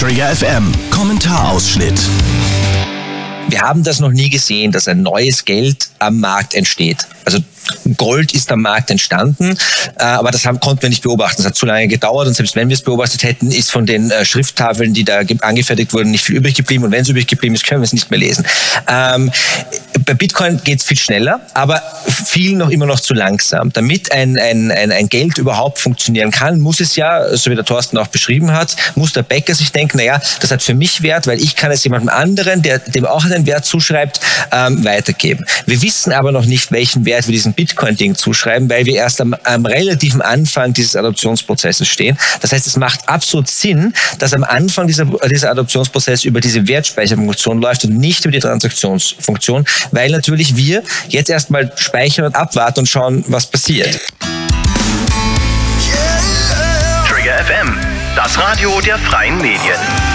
Trigger FM Kommentarausschnitt. Wir haben das noch nie gesehen, dass ein neues Geld am Markt entsteht. Also Gold ist am Markt entstanden, aber das konnten wir nicht beobachten. Das hat zu lange gedauert und selbst wenn wir es beobachtet hätten, ist von den Schrifttafeln, die da angefertigt wurden, nicht viel übrig geblieben und wenn es übrig geblieben ist, können wir es nicht mehr lesen. Bei Bitcoin geht es viel schneller, aber viel noch immer noch zu langsam. Damit ein Geld überhaupt funktionieren kann, muss es ja, so wie der Thorsten auch beschrieben hat, muss der Bäcker sich denken, naja, das hat für mich Wert, weil ich kann es jemandem anderen, der dem auch einen Wert zuschreibt, weitergeben. Wir wissen aber noch nicht, welchen Wert wir diesem Bitcoin-Ding zuschreiben, weil wir erst am relativen Anfang dieses Adoptionsprozesses stehen. Das heißt, es macht absolut Sinn, dass am Anfang dieser Adoptionsprozess über diese Wertspeicherfunktion läuft und nicht über die Transaktionsfunktion, weil natürlich wir jetzt erstmal speichern und abwarten und schauen, was passiert. Trigger FM, das Radio der freien Medien.